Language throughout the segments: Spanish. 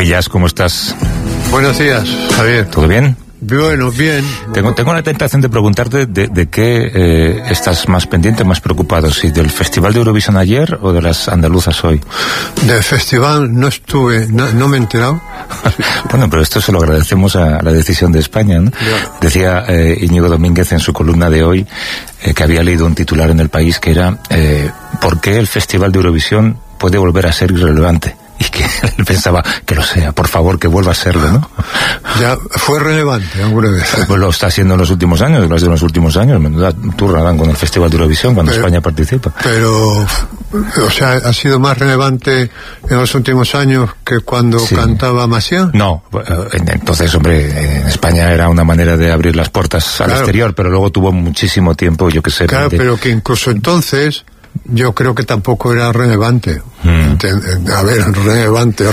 Elías, ¿cómo estás? Buenos días, Javier. ¿Todo bien? Bueno, bien. Tengo la tentación de preguntarte de qué estás más pendiente, más preocupado, si del Festival de Eurovisión ayer o de las andaluzas hoy. Del festival no estuve, no me he enterado. Bueno, pero esto se lo agradecemos a la decisión de España, ¿no? Ya. Decía Íñigo Domínguez en su columna de hoy que había leído un titular en El País que era ¿por qué el Festival de Eurovisión puede volver a ser irrelevante? Y que él pensaba que lo sea, por favor, que vuelva a serlo, ¿no? Ya fue relevante alguna vez. Pues lo está haciendo en los últimos años, menuda turra dan con el Festival de Eurovisión cuando España participa. Pero, o sea, ¿ha sido más relevante en los últimos años que cuando cantaba Maciá? No, entonces, hombre, en España era una manera de abrir las puertas al exterior, pero luego tuvo muchísimo tiempo, yo que sé. Claro, pero que incluso entonces yo creo que tampoco era relevante. A ver, relevante.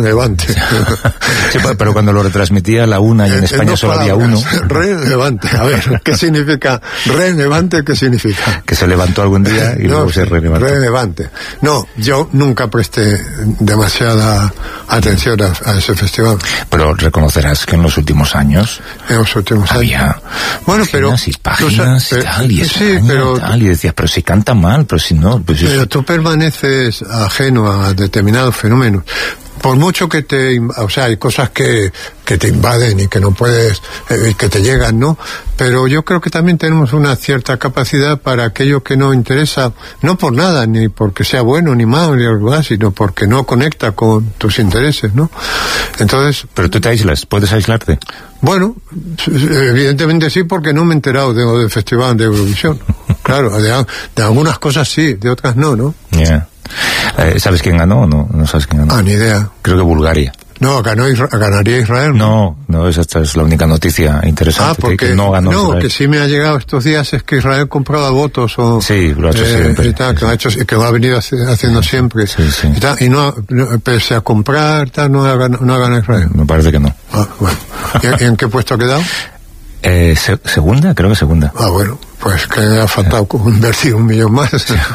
Sí, pero cuando lo retransmitía la una y en España solo había uno. Relevante. A ver, ¿qué significa relevante? ¿Qué significa? Que se levantó algún día y luego se relevantó. Relevante. No, yo nunca presté demasiada atención a ese festival. Pero reconocerás que en los últimos años había bueno, pero páginas y tal, y España, pero, y tal, y decías, pero si canta mal, pero si no, pues pero tú permaneces ajeno a determinados fenómenos. Por mucho que hay cosas que te invaden y que no puedes, que te llegan, ¿no? Pero yo creo que también tenemos una cierta capacidad para aquello que no interesa, no por nada, ni porque sea bueno ni malo, ni algo así, sino porque no conecta con tus intereses, ¿no? Entonces... Pero tú te aíslas, ¿puedes aislarte? Bueno, evidentemente sí, porque no me he enterado del Festival de Eurovisión. Claro, de algunas cosas sí, de otras no. Yeah. ¿Sabes quién ganó o no? No sabes quién ganó. Ni idea. Creo que Bulgaria. No, ganaría Israel. No, esta es la única noticia interesante. Porque que no ganó Israel. Que sí me ha llegado estos días es que Israel compraba votos sí, lo ha hecho siempre. Y tal, que lo ha venido haciendo siempre. Sí. Y no, pese a comprar, no ha ganado Israel. Me parece que no. Bueno. ¿Y en qué puesto ha quedado? Segunda, creo que segunda. Bueno, pues que ha faltado invertir 1 millón más.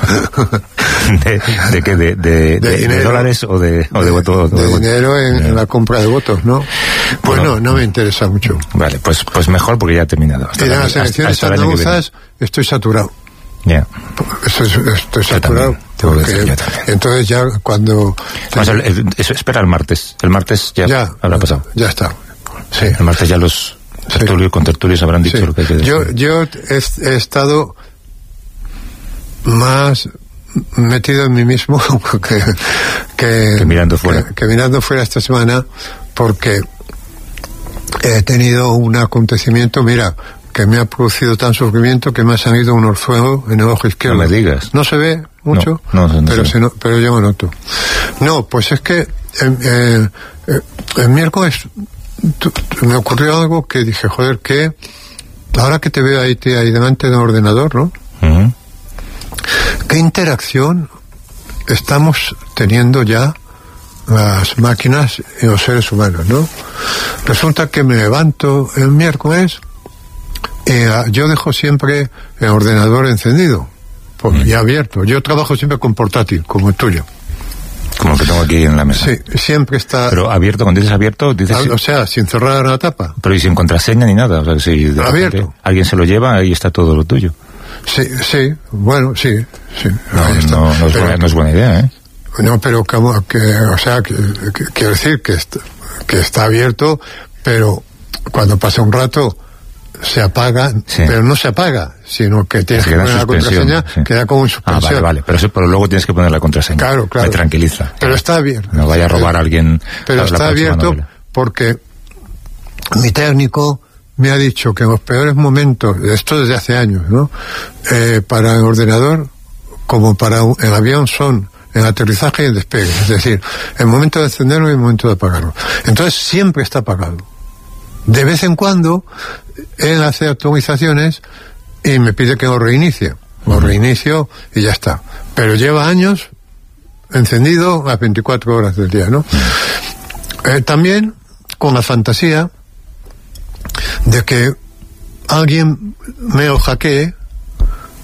¿De qué? ¿De dólares o de votos? De dinero en la compra de votos, ¿no? Pues no me interesa mucho. Vale, pues mejor porque ya ha terminado. Y las elecciones andaluzas estoy saturado. Ya. Estoy saturado. Yo también. Entonces ya cuando... espera el martes. El martes ya habrá pasado. Ya está. Sí. El martes ya los... Contertulios habrán dicho lo que hay que decir. Yo he estado más metido en mí mismo que mirando fuera. Que mirando fuera esta semana, porque he tenido un acontecimiento, que me ha producido tan sufrimiento que me ha salido un orzuelo en el ojo izquierdo. No me digas. No se ve mucho, pero yo me noto. No, pues es que el miércoles me ocurrió algo que dije, joder, que ahora que te veo ahí delante del ordenador, ¿no? Uh-huh. ¿Qué interacción estamos teniendo ya las máquinas y los seres humanos, ¿no? Resulta que me levanto el miércoles y yo dejo siempre el ordenador encendido y abierto. Yo trabajo siempre con portátil, como el tuyo. Como el que tengo aquí en la mesa. Sí, siempre está... Pero abierto, cuando dices abierto... o sea, sin cerrar la tapa. Pero y sin contraseña ni nada. O sea, si abierto. Alguien se lo lleva, ahí está todo lo tuyo. Sí, bueno, sí. No es buena idea, ¿eh? No, pero quiero decir que está abierto, pero cuando pasa un rato se apaga, pero no se apaga, sino que tienes que poner la contraseña, queda como en suspensión. Vale, pero luego tienes que poner la contraseña. Claro. Me tranquiliza. Pero está abierto. No vaya a robar a alguien. Pero está abierto porque mi técnico me ha dicho que en los peores momentos, esto desde hace años, ¿no? Para el ordenador, como para el avión, son el aterrizaje y el despegue. Es decir, el momento de encenderlo y el momento de apagarlo. Entonces siempre está apagado. De vez en cuando él hace actualizaciones y me pide que lo reinicie. Lo reinicio y ya está. Pero lleva años encendido las 24 horas del día, ¿no? También con la fantasía de que alguien me lo hackee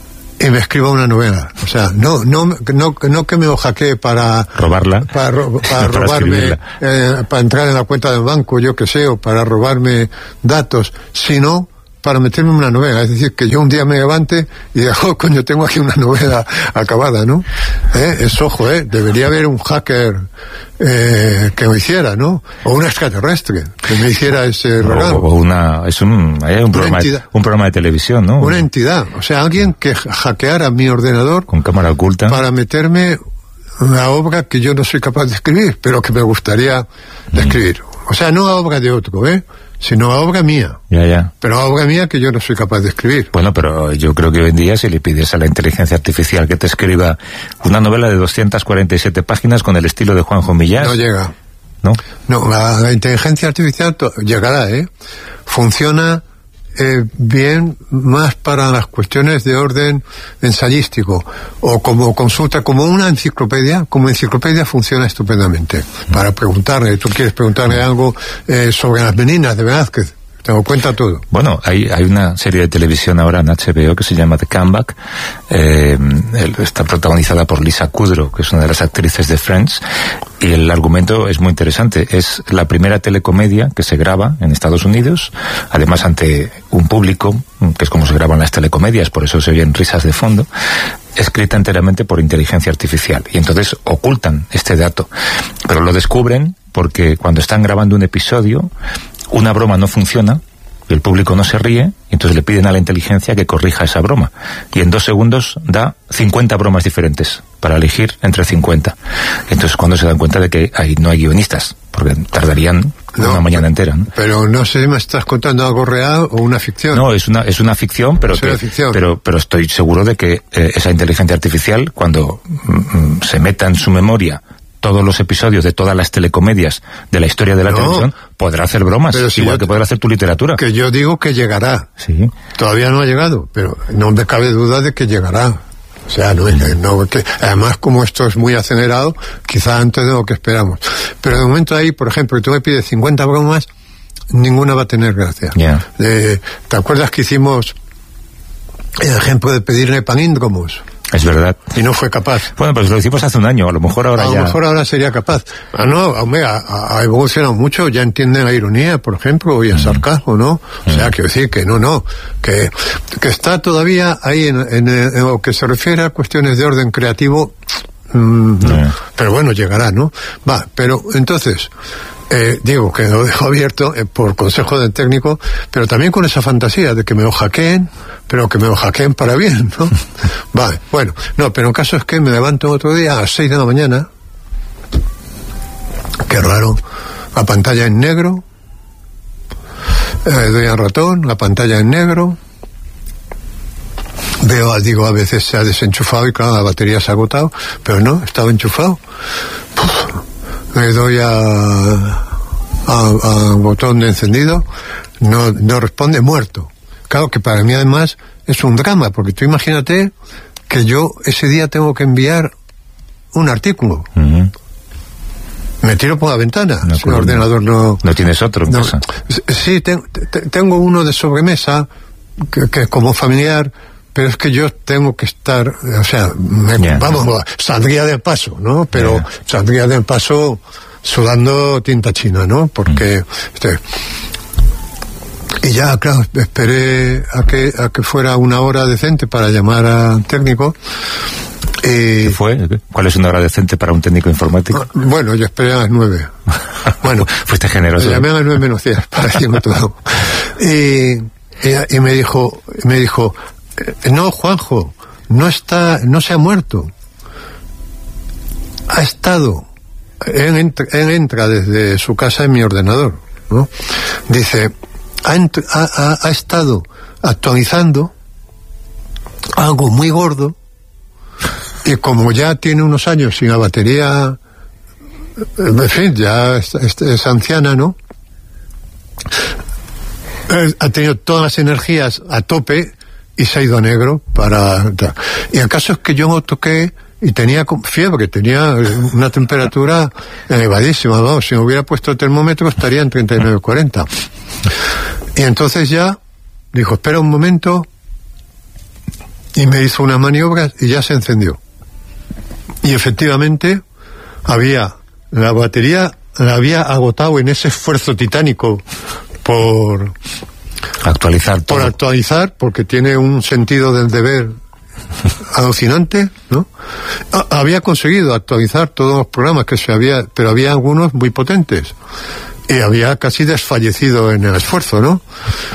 y me escriba una novela. O sea, no que me lo hackee para robarla, para robarme, para entrar en la cuenta del banco, yo que sé, o para robarme datos, sino para meterme en una novela. Es decir, que yo un día me levante y digo, coño, tengo aquí una novela acabada, ¿no? Ojo, debería haber un hacker que lo hiciera, ¿no? O un extraterrestre que me hiciera ese regalo. O un programa de televisión, ¿no? Una entidad, o sea, alguien que hackeara mi ordenador con cámara oculta para meterme una obra que yo no soy capaz de escribir, pero que me gustaría escribir. O sea, no a obra de otro, sino a obra mía. Ya. Pero a obra mía que yo no soy capaz de escribir. Bueno, pero yo creo que hoy en día si le pides a la inteligencia artificial que te escriba una novela de 247 páginas con el estilo de Juanjo Millás... No llega. ¿No? No, la inteligencia artificial llegará, Funciona bien más para las cuestiones de orden ensayístico o como consulta, como una enciclopedia. Como enciclopedia funciona estupendamente para preguntarle. Tú quieres preguntarle algo sobre las meninas de Velázquez, te lo cuenta todo. Bueno, hay una serie de televisión ahora en HBO que se llama The Comeback. Está protagonizada por Lisa Kudrow, que es una de las actrices de Friends, y el argumento es muy interesante. Es la primera telecomedia que se graba en Estados Unidos, además ante un público, que es como se graban las telecomedias, por eso se oyen risas de fondo, escrita enteramente por inteligencia artificial. Y entonces ocultan este dato, pero lo descubren porque cuando están grabando un episodio, una broma no funciona, y el público no se ríe, y entonces le piden a la inteligencia que corrija esa broma. Y en 2 segundos da 50 bromas diferentes, para elegir entre 50. Entonces cuando se dan cuenta de que no hay guionistas, porque tardarían una mañana entera, ¿no? Pero no sé si me estás contando algo real o una ficción. No, es una ficción, pero pero estoy seguro de que esa inteligencia artificial, cuando se meta en su memoria todos los episodios de todas las telecomedias de la historia de la televisión, podrá hacer bromas, igual que podrá hacer tu literatura. Que yo digo que llegará. Sí. Todavía no ha llegado, pero no me cabe duda de que llegará. O sea, además, como esto es muy acelerado, quizá antes de lo que esperamos. Pero de momento ahí, por ejemplo, que tú me pides 50 bromas, ninguna va a tener gracia. Yeah. ¿Te acuerdas que hicimos el ejemplo de pedirle palíndromos? Es verdad. Y no fue capaz. Bueno, pues lo hicimos hace un año, a lo mejor ahora ya... A lo mejor ahora sería capaz. Ha evolucionado mucho, ya entienden la ironía, por ejemplo, y el sarcasmo, ¿no? O sea, quiero decir que que está todavía ahí en lo que se refiere a cuestiones de orden creativo, pero bueno, llegará, ¿no? Pero entonces... digo que lo dejo abierto por consejo del técnico, pero también con esa fantasía de que me lo hackeen, pero que me lo hackeen para bien, ¿no? Bueno, pero el caso es que me levanto otro día a las 6 de la mañana, qué raro, la pantalla en negro, doy al ratón, la pantalla en negro, digo, a veces se ha desenchufado y claro, la batería se ha agotado, pero no, estaba enchufado. Le doy al botón de encendido, no responde, muerto. Claro que para mí además es un drama, porque tú imagínate que yo ese día tengo que enviar un artículo. Me tiro por la ventana, si el ordenador no... ¿No tienes otro en casa? Sí, tengo uno de sobremesa, que como familiar... Pero es que yo tengo que estar, o sea, saldría del paso, ¿no? Pero saldría del paso sudando tinta china, ¿no? Porque, y ya, claro, esperé a que fuera una hora decente para llamar al técnico. ¿Qué fue? ¿Cuál es una hora decente para un técnico informático? Bueno, yo esperé a las 9. Bueno. Fuiste generoso. Llamé a las 9 menos 10, para decirme todo. Y me dijo, no, Juanjo, no se ha muerto. Ha estado, él entra desde su casa en mi ordenador, ¿no? Dice, ha estado actualizando algo muy gordo y como ya tiene unos años sin la batería, en fin, ya es anciana, ¿no? Ha tenido todas las energías a tope y se ha ido a negro y el caso es que yo lo toqué y tenía fiebre, tenía una temperatura elevadísima, vamos, si me hubiera puesto el termómetro estaría en 39,40. Y entonces ya dijo, espera un momento, y me hizo unas maniobras y ya se encendió. Y efectivamente la batería la había agotado en ese esfuerzo titánico por actualizar todo. Por actualizar, porque tiene un sentido del deber alucinante, ¿no? Había conseguido actualizar todos los programas pero había algunos muy potentes y había casi desfallecido en el esfuerzo, ¿no?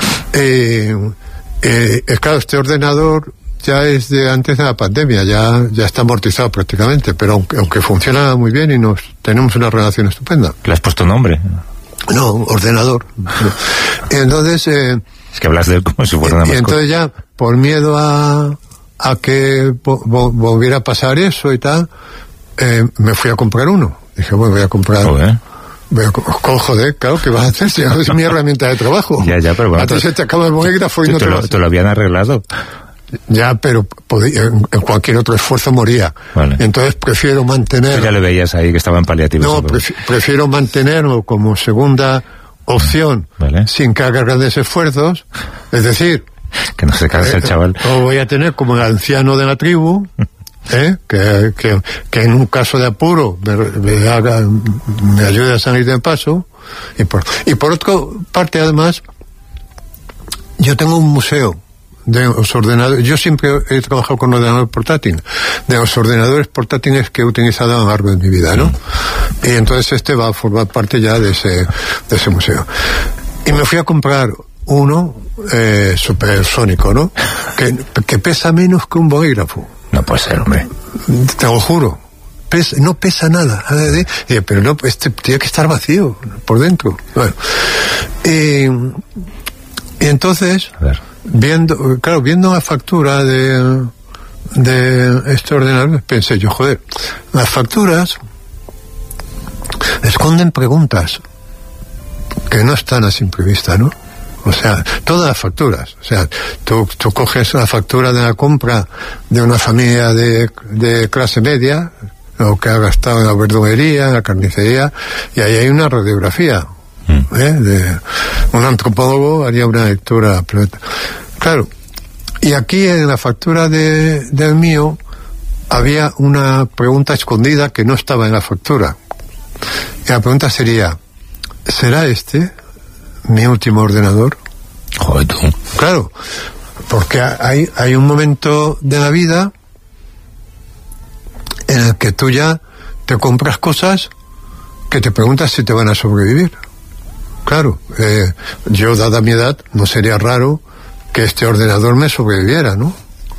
Claro, este ordenador ya es de antes de la pandemia, ya está amortizado prácticamente, pero aunque funciona muy bien y tenemos una relación estupenda. ¿Le has puesto nombre? No, ordenador. Entonces es que hablas de él como si fuera una mascota. Y entonces ya, por miedo a que volviera a pasar eso y tal, me fui a comprar uno. Dije, bueno, voy a comprar... Joder, claro, ¿qué vas a hacer si es mi herramienta de trabajo? Ya, pero bueno. Antes se te acaba el bolígrafo y no te lo habían arreglado. Ya, pero en cualquier otro esfuerzo moría. Vale. Entonces prefiero mantener... Tú ya le veías ahí que estaba en paliativos. No, prefiero mantenerlo como segunda opción, ¿vale? Sin que haga grandes esfuerzos. Es decir... Que no se canse el chaval. O voy a tener como el anciano de la tribu... que en un caso de apuro me ayude a salir de paso, y por otra parte, además, yo tengo un museo de los ordenadores. Yo siempre he trabajado con ordenador portátil, de los ordenadores portátiles que he utilizado a lo largo de mi vida, ¿no? Y entonces este va a formar parte ya de ese museo. Y me fui a comprar uno supersónico, ¿no? Que pesa menos que un bolígrafo. No puede ser, hombre. Te lo juro. No pesa nada. Pero no, tiene que estar vacío por dentro. Bueno. Y entonces, viendo la factura de este ordenador, pensé yo, joder, las facturas esconden preguntas que no están a simple vista, ¿no? O sea, todas las facturas. O sea, tú coges la factura de la compra de una familia de clase media, lo que ha gastado en la verdulería, en la carnicería, y ahí hay una radiografía. Un antropólogo haría una lectura. Claro, y aquí en la factura del mío había una pregunta escondida que no estaba en la factura. Y la pregunta sería, ¿será este mi último ordenador? Joder, tú. Claro, porque hay un momento de la vida en el que tú ya te compras cosas que te preguntas si te van a sobrevivir. Claro, yo, dada mi edad, no sería raro que este ordenador me sobreviviera, ¿no?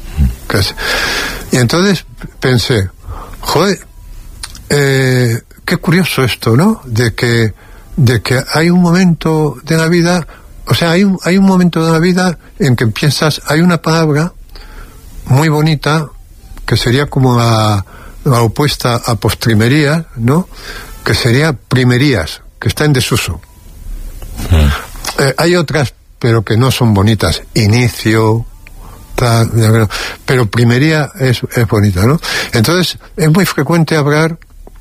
Y entonces pensé, joder, qué curioso esto, ¿no? De que hay un momento de la vida, o sea, hay un momento de la vida en que piensas, hay una palabra muy bonita que sería como la opuesta a postrimería, ¿no? Que sería primerías, que está en desuso. Hay otras, pero que no son bonitas. Inicio, pero primería es bonita, ¿no? Entonces, es muy frecuente hablar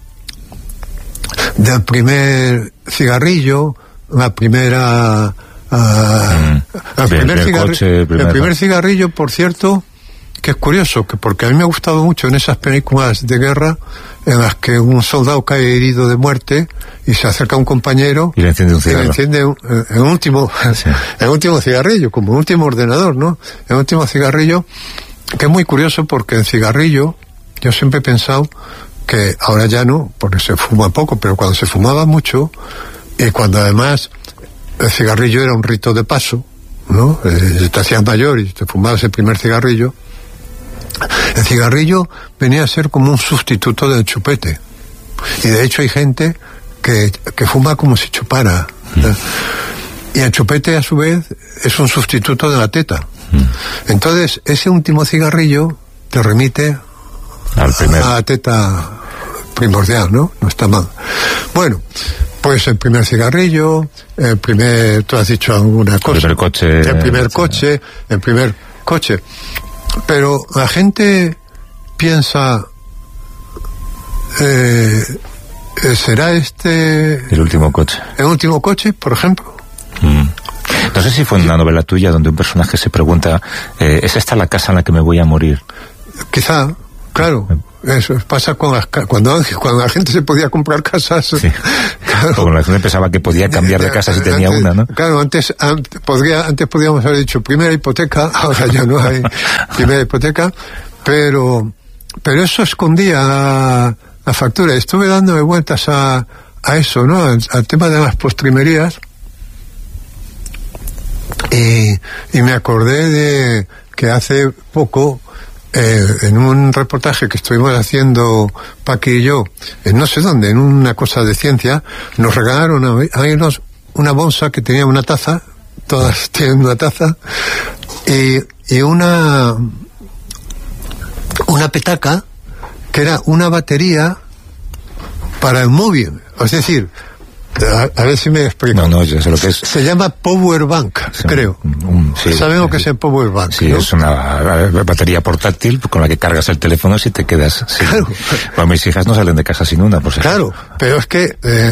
del primer cigarrillo, el primer cigarrillo, por cierto, que es curioso, porque a mí me ha gustado mucho en esas películas de guerra en las que un soldado cae herido de muerte y se acerca a un compañero y le enciende un cigarro. Y le enciende el último cigarrillo, como un último ordenador, ¿no? El último cigarrillo, que es muy curioso porque el cigarrillo, yo siempre he pensado que ahora ya no, porque se fuma poco, pero cuando se fumaba mucho, y cuando además el cigarrillo era un rito de paso, ¿no? Te hacías mayor y te fumabas el primer cigarrillo. El cigarrillo venía a ser como un sustituto del chupete. Y de hecho hay gente que fuma como si chupara. Y el chupete, a su vez, es un sustituto de la teta. Entonces, ese último cigarrillo te remite a la teta primordial, ¿no? No está mal. Bueno, pues el primer cigarrillo, tú has dicho alguna cosa. El primer coche. Pero la gente piensa, ¿será este el último coche? ¿El último coche, por ejemplo? No, No sé si fue una novela tuya donde un personaje se pregunta, ¿es esta la casa en la que me voy a morir? Quizá, claro. Eso pasa cuando la gente se podía comprar casas. Sí. Claro. Cuando la gente pensaba que podía cambiar de casa si tenía una, ¿no? Claro, antes podríamos haber dicho primera hipoteca, ahora ya no hay primera hipoteca, pero eso escondía la factura. Estuve dándome vueltas a eso, ¿no? Al tema de las postrimerías, y me acordé de que hace poco, en un reportaje que estuvimos haciendo Paqui y yo, en no sé dónde, en una cosa de ciencia, nos regalaron una bolsa que tenía una taza, todas tienen una taza, y una petaca que era una batería para el móvil. Es decir, a ver si me explico. No, yo sé lo que es. Se llama Power Bank, sí, creo. Sí, ¿Saben lo que es el Power Bank? Sí, ¿no? Es una batería portátil con la que cargas el teléfono si te quedas sin. Claro. Bueno, mis hijas no salen de casa sin una, por si Claro, pero es que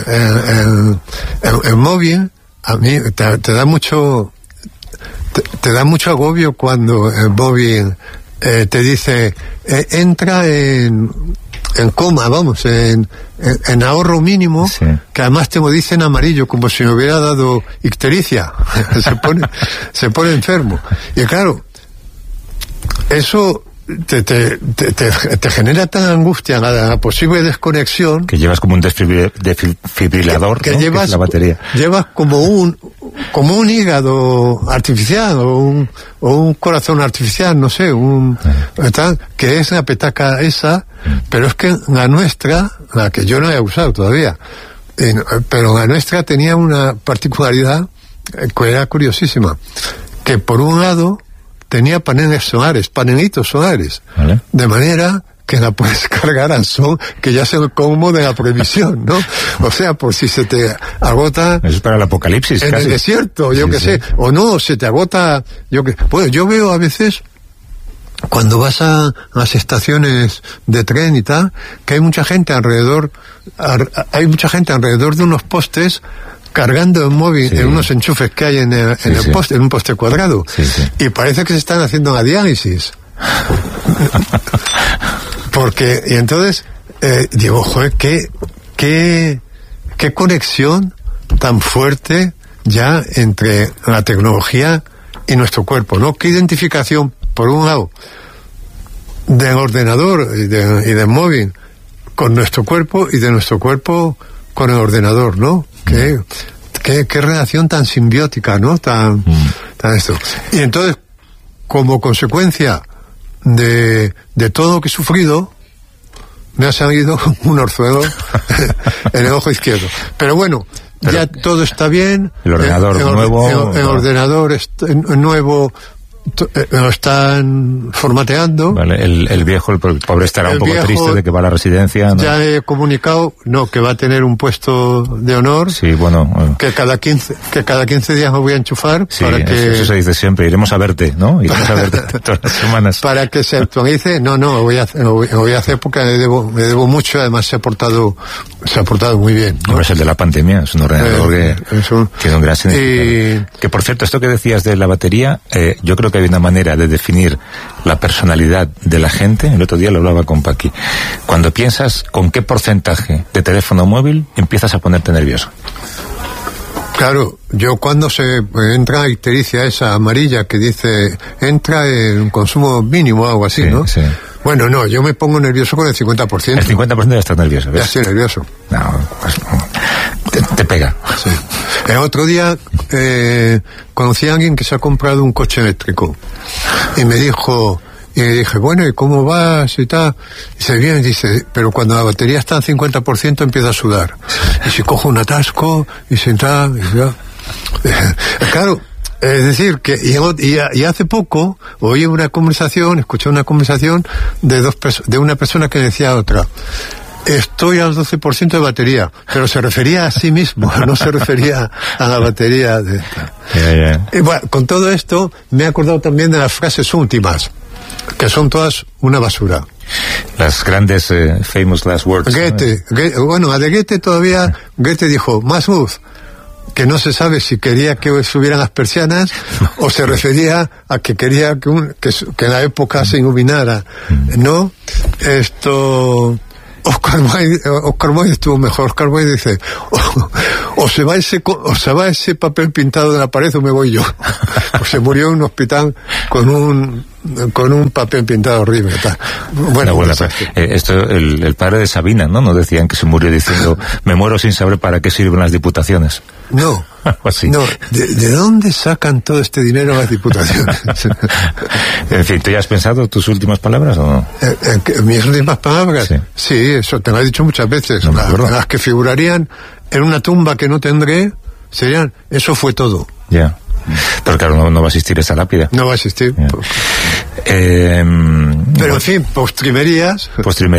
el móvil a mí te da mucho agobio cuando el móvil te dice entra en coma, vamos, en ahorro mínimo, sí, que además te lo dice en amarillo, como si me hubiera dado ictericia. se pone enfermo. Y claro, eso te genera tan angustia la posible desconexión, que llevas como un desfibrilador, que ¿no? llevas, que es la batería. Llevas como un hígado artificial o un corazón artificial, no sé, que es la petaca esa, pero es que la nuestra, la que yo no he usado todavía, pero la nuestra tenía una particularidad que era curiosísima, que por un lado tenía panelitos solares, ¿vale? De manera que la puedes cargar al sol, que ya es el colmo de la previsión, ¿no? O sea, por si se te agota... Eso es para el apocalipsis, en casi. El desierto, yo que sé, o no, se te agota... Bueno, yo veo a veces, cuando vas a las estaciones de tren y tal, que hay mucha gente alrededor de unos postes, cargando el móvil, sí, en unos enchufes que hay en un poste cuadrado, sí. Y parece que se están haciendo la diálisis. Y entonces digo, joder, qué conexión tan fuerte ya entre la tecnología y nuestro cuerpo, ¿no? Qué identificación, por un lado, del ordenador y del móvil con nuestro cuerpo, y de nuestro cuerpo con el ordenador, ¿no? Qué relación tan simbiótica, ¿no? Tan esto. Y entonces, como consecuencia de todo lo que he sufrido, me ha salido un orzuelo en el ojo izquierdo. Pero bueno, ya todo está bien. El ordenador nuevo. El ordenador nuevo lo están formateando. Vale, el viejo, el pobre estará un poco triste de que va a la residencia, ¿no? Ya he comunicado, que va a tener un puesto de honor. Sí, bueno. Que cada 15 días me voy a enchufar. Sí, para que... eso se dice siempre, iremos a verte, ¿no? Iremos a verte todas las semanas. Para que se actualice. No, lo voy a hacer porque le debo mucho, además se ha portado muy bien, ¿no? Es el de la pandemia, es un ordenador que tiene un gran significado. Que por cierto, esto que decías de la batería, yo creo que hay una manera de definir la personalidad de la gente. El otro día lo hablaba con Paqui. Cuando piensas con qué porcentaje de teléfono móvil empiezas a ponerte nervioso. Claro, yo cuando se entra la ictericia esa amarilla que dice entra en un consumo mínimo o algo así, sí, ¿no? Sí. Bueno, no, yo me pongo nervioso con el 50%. El 50% ya estás nervioso, ¿ves? Ya estoy nervioso. No, pues, te pega. Sí. El otro día conocí a alguien que se ha comprado un coche eléctrico y me dijo, y le dije, bueno, ¿y cómo vas y tal? Y dice, bien, dice, pero cuando la batería está al 50% empieza a sudar. Y si cojo un atasco y se entra, claro. Es decir, que y hace poco escuché una conversación de una persona que decía a otra, estoy al 12% de batería, pero se refería a sí mismo, no se refería a la batería de esta. Y bueno, con todo esto me he acordado también de las frases últimas, que son todas una basura. Las grandes famous last words. Goethe, bueno, a de Goethe todavía, Goethe dijo, más luz, que no se sabe si quería que subieran las persianas o se refería a que quería que la época se iluminara, ¿no? Oscar Moy estuvo mejor. Oscar Moy dice, o se va ese papel pintado de la pared o me voy yo. Pues se murió en un hospital con un papel pintado horrible. Bueno, el padre de Sabina, ¿no? Nos decían que se murió diciendo, me muero sin saber para qué sirven las diputaciones. No, así. No. ¿De dónde sacan todo este dinero las diputaciones? En fin, ¿tú ya has pensado tus últimas palabras o no? ¿Mis últimas palabras? Sí, eso te lo he dicho muchas veces. No me acuerdo. Las que figurarían en una tumba que no tendré serían, eso fue todo. Ya. Pero claro, no va a existir esa lápida. No va a existir. Pero en fin, postrimerías.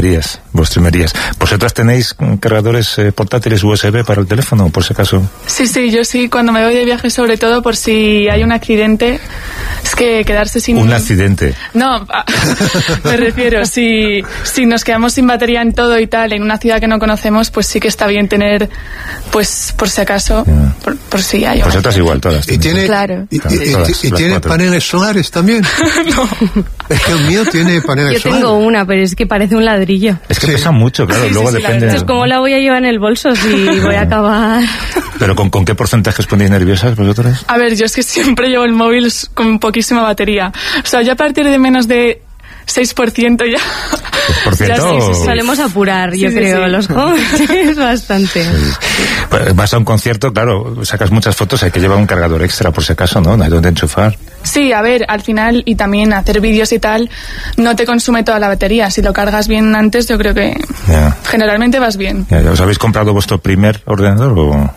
¿Vosotras tenéis cargadores portátiles USB para el teléfono, por si acaso? Sí, yo sí, cuando me voy de viaje, sobre todo por si hay un accidente. Es que quedarse sin... ¿Un accidente? No, me refiero, si nos quedamos sin batería en todo y tal, en una ciudad que no conocemos, pues sí que está bien tener, pues por si acaso, por si hay... Vosotras igual, todas. ¿Y tiene, claro. ¿Y tiene paneles solares también? No. Es que el mío tiene paneles solares. Yo tengo una, pero es que parece un ladrillo. Es que pesa mucho, claro, Sí, luego sí, depende... Entonces, ¿cómo la voy a llevar en el bolso si voy a acabar...? ¿Pero con qué porcentaje os ponéis nerviosas vosotras? A ver, yo es que siempre llevo el móvil con poquísima batería. O sea, yo a partir de menos de 6% ya... ¿6%? Sí, solemos apurar, yo creo, sí. los jóvenes bastante. Sí. Pues vas a un concierto, claro, sacas muchas fotos, hay que llevar un cargador extra por si acaso, ¿no? No hay donde enchufar. Sí, a ver, al final, y también hacer vídeos y tal, no te consume toda la batería. Si lo cargas bien antes, yo creo que generalmente vas bien. ¿Os habéis comprado vuestro primer ordenador o...?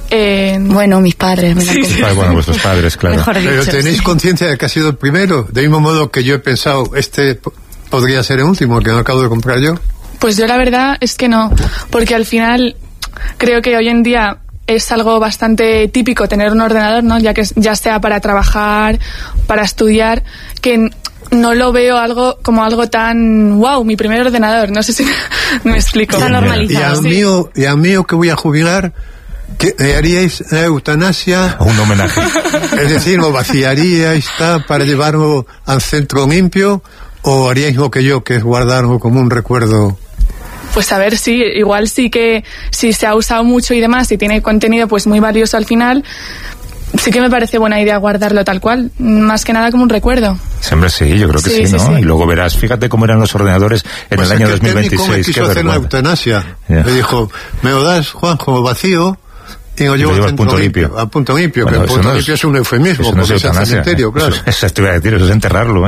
Bueno, mis padres me lo han comprado. Bueno, vuestros padres, claro. Mejor dicho, Pero ¿tenéis conciencia de que ha sido el primero? De mismo modo que yo he pensado, podría ser el último, que no acabo de comprar yo. Pues yo la verdad es que no, porque al final creo que hoy en día es algo bastante típico tener un ordenador, ¿no? Ya sea para trabajar, para estudiar, que no lo veo como algo tan wow, mi primer ordenador, no sé si me explico. Está normalizado. Y al mío que voy a jubilar, ¿qué haríais la eutanasia? Un homenaje. Es decir, ¿lo vaciaríais para llevarlo al centro limpio o haríais lo que yo, que es guardarlo como un recuerdo? Pues a ver, sí, igual sí que si se ha usado mucho y demás y tiene contenido pues muy valioso al final, sí que me parece buena idea guardarlo tal cual, más que nada como un recuerdo. Siempre sí, yo creo que sí, ¿no? Sí. Y luego verás, fíjate cómo eran los ordenadores en pues el año 2026. El técnico me quiso hacer la eutanasia. Me dijo, me lo das, Juanjo, vacío, y lo llevo al punto limpio. Al punto limpio, bueno, que el punto limpio es un eufemismo, porque es el cementerio, claro. Eso te iba a decir, eso es enterrarlo,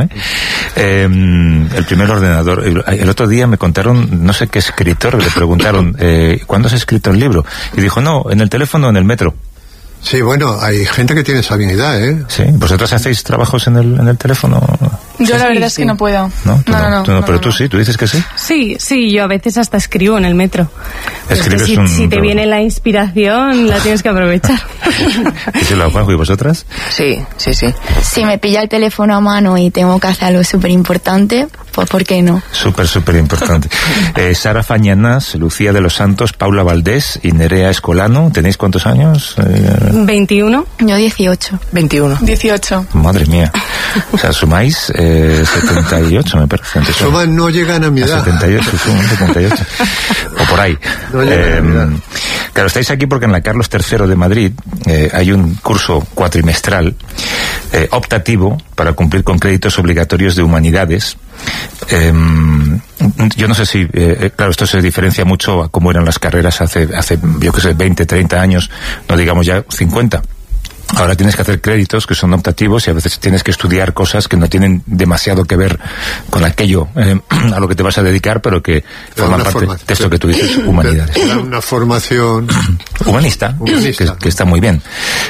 el primer ordenador. El otro día me contaron, no sé qué escritor, le preguntaron, ¿cuándo has escrito el libro? Y dijo, no, en el teléfono, en el metro. Sí, bueno, hay gente que tiene esa habilidad, ¿eh? Sí, ¿vosotros hacéis trabajos en el teléfono? Yo la verdad es que no puedo. No, pero tú sí, tú dices que sí. Sí, yo a veces hasta escribo en el metro. Si te viene la inspiración, la tienes que aprovechar. Díselo, Juanjo, ¿y vosotras? Sí. Si me pilla el teléfono a mano y tengo que hacer algo súper importante, pues ¿por qué no? Súper importante. Sara Fañanas, Lucía de los Santos, Paula Valdés y Nerea Escolano, ¿tenéis cuántos años? 21. Yo 18. 18. Madre mía. O sea, sumáis 78, me parece. Suman, no llegan a mi edad. 78. O por ahí. No claro, estáis aquí porque en la Carlos III de Madrid hay un curso cuatrimestral optativo para cumplir con créditos obligatorios de humanidades. Yo no sé si, claro, esto se diferencia mucho a cómo eran las carreras hace yo que sé, 20, 30 años, no digamos ya 50. Ahora tienes que hacer créditos que son optativos y a veces tienes que estudiar cosas que no tienen demasiado que ver con aquello a lo que te vas a dedicar, pero que forman parte de esto que tú dices, humanidades. Una formación humanista. Que está muy bien.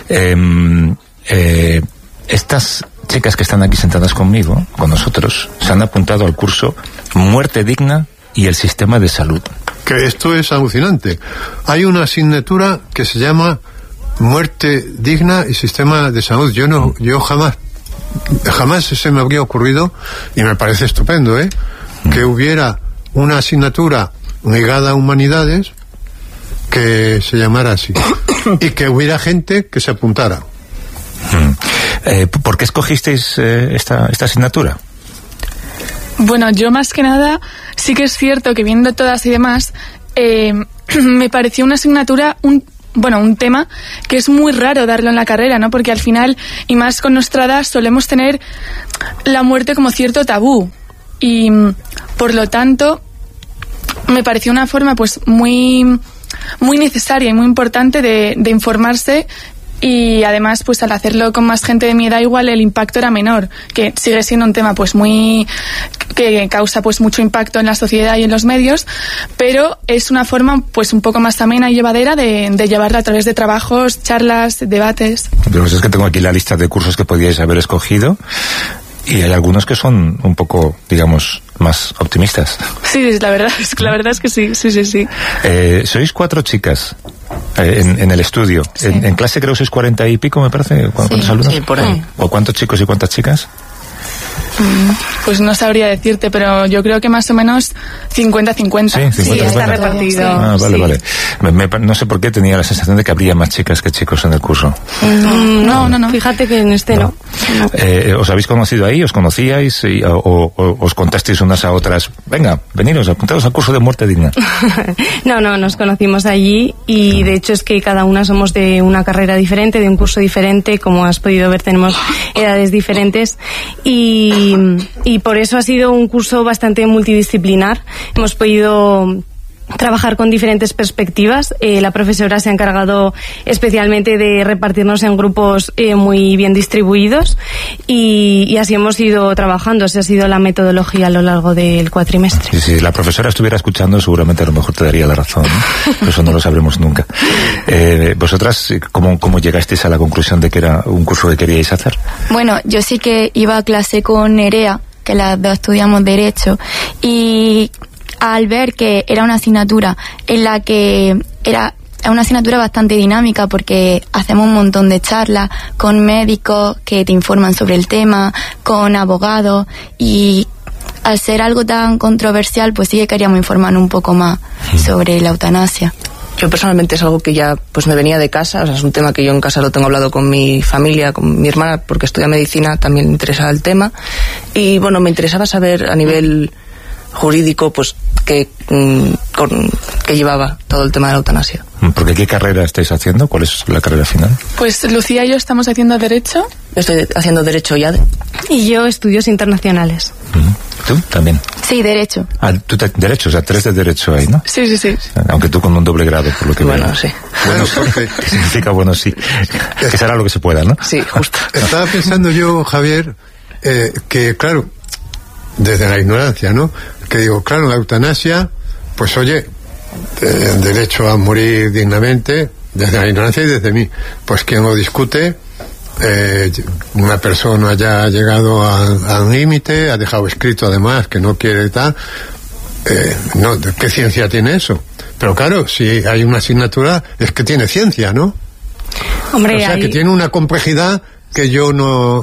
Estas chicas que están aquí sentadas conmigo, con nosotros, se han apuntado al curso Muerte Digna y el Sistema de Salud. Que esto es alucinante. Hay una asignatura que se llama Muerte Digna y Sistema de Salud. Yo jamás se me habría ocurrido, y me parece estupendo, que hubiera una asignatura ligada a humanidades que se llamara así y que hubiera gente que se apuntara. ¿Por qué escogisteis esta asignatura? Bueno, yo más que nada, sí que es cierto que viendo todas y demás, me pareció una asignatura, un tema que es muy raro darlo en la carrera, ¿no? Porque al final, y más con nuestra edad, solemos tener la muerte como cierto tabú. Y por lo tanto, me pareció una forma pues muy, muy necesaria y muy importante de informarse. Y además, pues al hacerlo con más gente de mi edad, igual el impacto era menor, que sigue siendo un tema pues que causa pues mucho impacto en la sociedad y en los medios, pero es una forma pues un poco más amena y llevadera de llevarla a través de trabajos, charlas, debates. Pero es que tengo aquí la lista de cursos que podíais haber escogido y hay algunos que son un poco, digamos, más optimistas. Sí, la verdad es que sí. Sois 4 chicas. En el estudio. Sí. En clase creo que sois 40 y pico, me parece. ¿Cuántos alumnos? Sí, por ahí. ¿O cuántos chicos y cuántas chicas? Pues no sabría decirte, pero yo creo que más o menos 50-50. Sí, 50-50. Sí, está repartido. Ah, vale, sí. Vale. No sé por qué tenía la sensación de que habría más chicas que chicos en el curso. No. Fíjate que en este no. ¿Os habéis conocido ahí? ¿Os conocíais? O os contasteis unas a otras? Venga, veniros, apuntaros al curso de muerte digna. No, nos conocimos allí y de hecho es que cada una somos de una carrera diferente, de un curso diferente. Como has podido ver, tenemos edades diferentes y por eso ha sido un curso bastante multidisciplinar. Hemos podido trabajar con diferentes perspectivas. La profesora se ha encargado especialmente de repartirnos en grupos muy bien distribuidos y así hemos ido trabajando. Esa ha sido la metodología a lo largo del cuatrimestre. Si la profesora estuviera escuchando, seguramente a lo mejor te daría la razón, ¿no? Pero eso no lo sabremos nunca. Vosotras, ¿cómo llegasteis a la conclusión de que era un curso que queríais hacer? Bueno, yo sí que iba a clase con Nerea, que las dos estudiamos Derecho, y al ver que era una asignatura en la que era una asignatura bastante dinámica, porque hacemos un montón de charlas con médicos que te informan sobre el tema, con abogados, y al ser algo tan controversial, pues sí que queríamos informar un poco más sobre la eutanasia. Yo personalmente es algo que ya pues me venía de casa, o sea, es un tema que yo en casa lo tengo hablado con mi familia, con mi hermana, porque estudia medicina, también le interesaba el tema, y bueno, me interesaba saber a nivel jurídico pues que llevaba todo el tema de la eutanasia. ¿Porque qué carrera estáis haciendo? ¿Cuál es la carrera final? Pues Lucía y yo estamos haciendo Derecho. Estoy haciendo Derecho ya. Y yo estudios internacionales. ¿Tú también? Sí, Derecho. Tú Derecho, o sea, 3 de Derecho ahí, ¿no? Sí. Aunque tú con un doble grado, por lo que veo. Bueno, sí. Bueno, ¿qué significa bueno sí? Que será lo que se pueda, ¿no? Sí, justo. Estaba pensando yo, Javier, que claro, desde la ignorancia, ¿no? Que digo, claro, la eutanasia, pues oye, derecho a morir dignamente, desde la ignorancia y desde mí. Pues quien lo discute, una persona ya ha llegado a un límite, ha dejado escrito además que no quiere tal, no, ¿qué ciencia tiene eso? Pero claro, si hay una asignatura, es que tiene ciencia, ¿no? Hombre, o sea, que tiene una complejidad que yo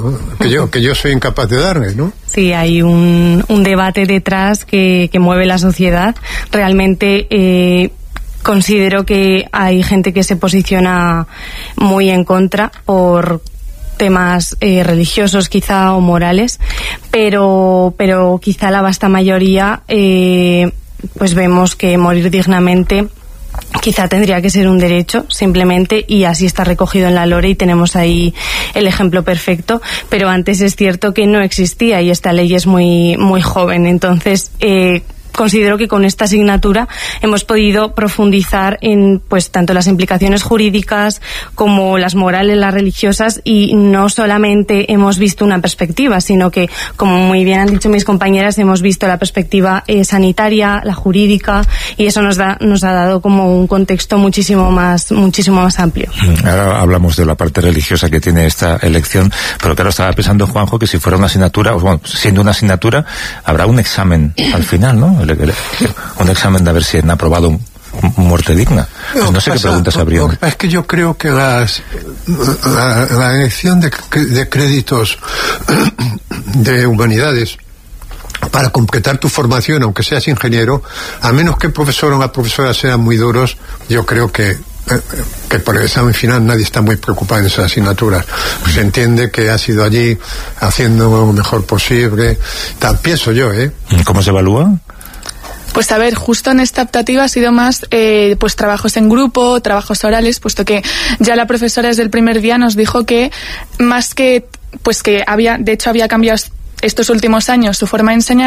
soy incapaz de darle, ¿no? Sí, hay un debate detrás que mueve la sociedad. Realmente considero que hay gente que se posiciona muy en contra por temas religiosos quizá o morales, pero quizá la vasta mayoría pues vemos que morir dignamente quizá tendría que ser un derecho simplemente, y así está recogido en la LORE y tenemos ahí el ejemplo perfecto. Pero antes es cierto que no existía y esta ley es muy joven, entonces considero que con esta asignatura hemos podido profundizar en pues tanto las implicaciones jurídicas como las morales, las religiosas, y no solamente hemos visto una perspectiva, sino que, como muy bien han dicho mis compañeras, hemos visto la perspectiva sanitaria, la jurídica, y eso nos ha dado como un contexto muchísimo más amplio. Ahora hablamos de la parte religiosa que tiene esta elección, pero claro, estaba pensando, Juanjo, que si fuera una asignatura, bueno, siendo una asignatura, habrá un examen al final, ¿no? Un examen de ver si han aprobado muerte digna. No sé qué preguntas habría. Es que yo creo que la elección de créditos de humanidades para completar tu formación, aunque seas ingeniero, a menos que el profesor o la profesora sean muy duros, yo creo que por el examen final nadie está muy preocupado en esas asignaturas. Pues se entiende que has ido allí haciendo lo mejor posible. Pienso yo, ¿Cómo se evalúa? Pues a ver, justo en esta optativa ha sido más pues trabajos en grupo, trabajos orales, puesto que ya la profesora desde el primer día nos dijo que más que, pues que había cambiado estos últimos años su forma de enseñar,